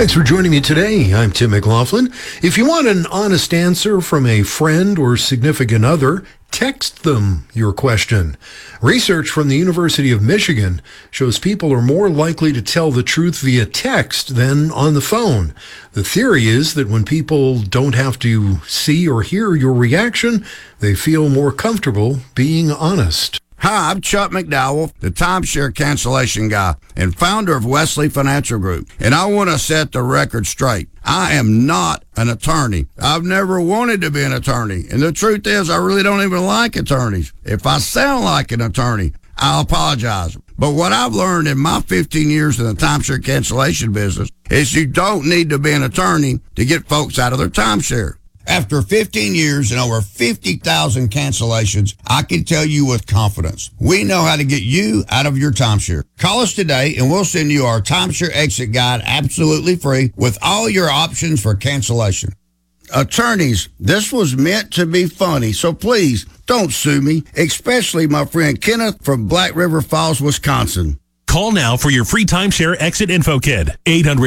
Thanks for joining me today. I'm Tim McLaughlin. If you want an honest answer from a friend or significant other, text them your question. Research from the University of Michigan shows people are more likely to tell the truth via text than on the phone. The theory is that when people don't have to see or hear your reaction, they feel more comfortable being honest. Hi, I'm Chuck McDowell, the timeshare cancellation guy and founder of Wesley Financial Group. And I want to set the record straight. I am not an attorney. I've never wanted to be an attorney. And the truth is, I really don't even like attorneys. If I sound like an attorney, I'll apologize. But what I've learned in my 15 years in the timeshare cancellation business is you don't need to be an attorney to get folks out of their timeshare. After 15 years and over 50,000 cancellations, I can tell you with confidence, we know how to get you out of your timeshare. Call us today and we'll send you our timeshare exit guide absolutely free with all your options for cancellation. Attorneys, this was meant to be funny, so please don't sue me, especially my friend Kenneth from Black River Falls, Wisconsin. Call now for your free timeshare exit info kit. 800